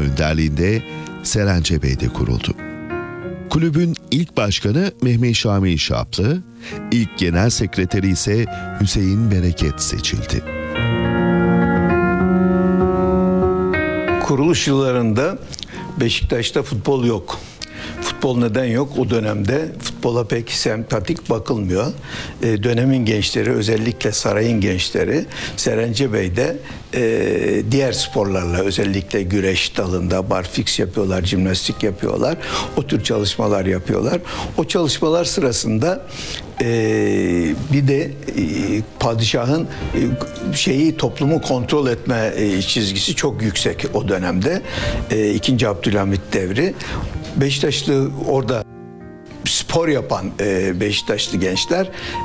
önderliğinde Serencebey'de kuruldu. Kulübün ilk başkanı Mehmet Şamil Şaplı, ilk genel sekreteri ise Hüseyin Bereket seçildi. Kuruluş yıllarında Beşiktaş'ta futbol yok. Futbol neden yok? O dönemde futbola pek sempatik bakılmıyor. Dönemin gençleri, özellikle sarayın gençleri Serencebey'de diğer sporlarla, özellikle güreş dalında barfiks yapıyorlar, jimnastik yapıyorlar. O tür çalışmalar yapıyorlar. O çalışmalar sırasında bir de padişahın toplumu kontrol etme çizgisi çok yüksek o dönemde. 2. Abdülhamit devri. Beşiktaşlı orada spor yapan Beşiktaşlı gençler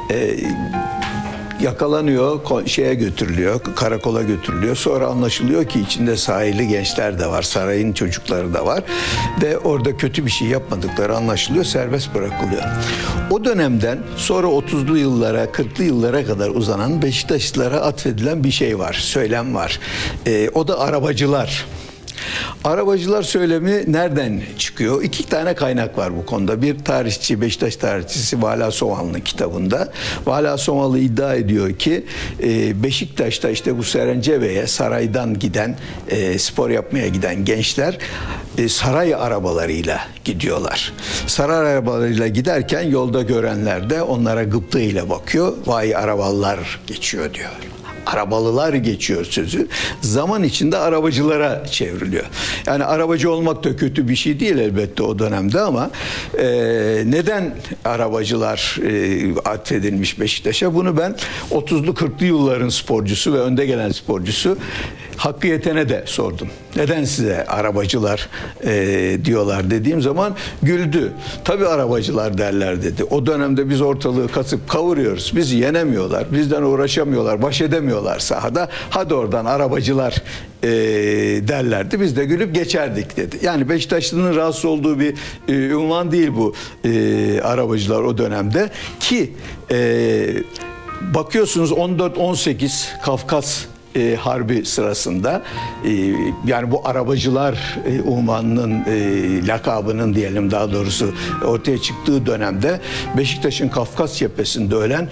yakalanıyor, götürülüyor, karakola götürülüyor. Sonra anlaşılıyor ki içinde sahili gençler de var, sarayın çocukları da var ve orada kötü bir şey yapmadıkları anlaşılıyor, serbest bırakılıyor. O dönemden sonra 30'lu yıllara, 40'lı yıllara kadar uzanan Beşiktaşlılara atfedilen bir şey var, söylem var. O da arabacılar. Arabacılar söylemi nereden çıkıyor? 2 tane kaynak var bu konuda. Bir tarihçi, Beşiktaş tarihçisi Vala Somanlı kitabında. Vala Somanlı iddia ediyor ki Beşiktaş'ta işte bu Serencebey'e saraydan giden, spor yapmaya giden gençler saray arabalarıyla gidiyorlar. Saray arabalarıyla giderken yolda görenler de onlara gıptayla bakıyor. Vay arabalılar geçiyor diyor. Arabalılar geçiyor sözü. Zaman içinde arabacılara çevriliyor. Yani arabacı olmak da kötü bir şey değil elbette o dönemde ama neden arabacılar atfedilmiş Beşiktaş'a? Bunu ben 30'lu 40'lı yılların sporcusu ve önde gelen sporcusu Hakkı Yeten'e de sordum. Neden size arabacılar diyorlar dediğim zaman güldü. Tabii arabacılar derler dedi. O dönemde biz ortalığı kasıp kavuruyoruz. Bizi yenemiyorlar. Bizden uğraşamıyorlar. Baş edemiyorlar sahada. Hadi oradan arabacılar derlerdi. Biz de gülüp geçerdik dedi. Yani Beşiktaşlı'nın rahatsız olduğu bir unvan değil bu arabacılar o dönemde. Ki bakıyorsunuz 14-18 Kafkas Harbi sırasında yani bu arabacılar unvanının lakabının diyelim daha doğrusu ortaya çıktığı dönemde Beşiktaş'ın Kafkas cephesinde ölen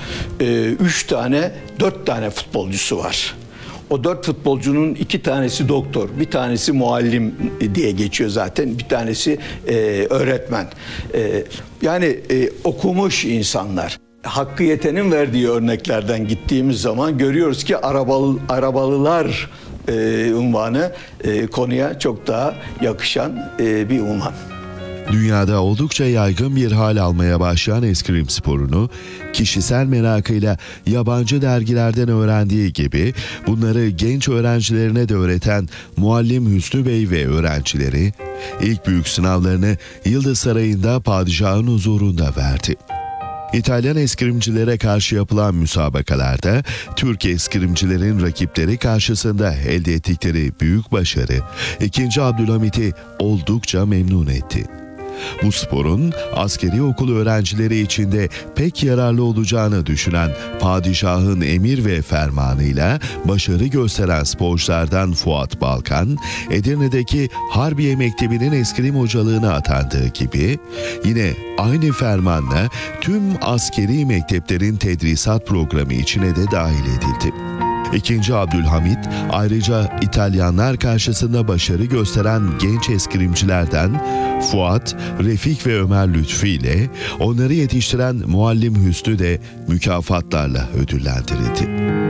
4 tane futbolcusu var. O 4 futbolcunun 2 tanesi doktor, bir tanesi muallim diye geçiyor zaten, bir tanesi öğretmen. Yani okumuş insanlar. Hakkı Yeten'in verdiği örneklerden gittiğimiz zaman görüyoruz ki arabalılar unvanı konuya çok daha yakışan bir unvan. Dünyada oldukça yaygın bir hal almaya başlayan eskrim sporunu kişisel merakıyla yabancı dergilerden öğrendiği gibi bunları genç öğrencilerine de öğreten muallim Hüsnü Bey ve öğrencileri ilk büyük sınavlarını Yıldız Sarayı'nda padişahın huzurunda verdi. İtalyan eskrimcilere karşı yapılan müsabakalarda Türk eskrimcilerin rakipleri karşısında elde ettikleri büyük başarı 2. Abdülhamit'i oldukça memnun etti. Bu sporun askeri okul öğrencileri için de pek yararlı olacağını düşünen padişahın emir ve fermanıyla başarı gösteren sporculardan Fuat Balkan, Edirne'deki Harbiye Mektebi'nin eskrim hocalığına atandığı gibi yine aynı fermanla tüm askeri mekteplerin tedrisat programı içine de dahil edildi. 2. Abdülhamit ayrıca İtalyanlar karşısında başarı gösteren genç eskrimcilerden Fuat, Refik ve Ömer Lütfi ile onları yetiştiren muallim Hüsnü de mükafatlarla ödüllendirildi.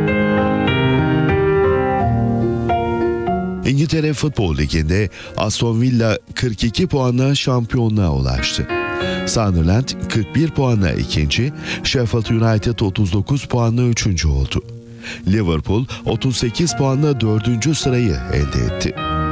İngiltere Futbol Ligi'nde Aston Villa 42 puanla şampiyonluğa ulaştı. Sunderland 41 puanla ikinci, Sheffield United 39 puanla üçüncü oldu. Liverpool 38 puanla 4. sırayı elde etti.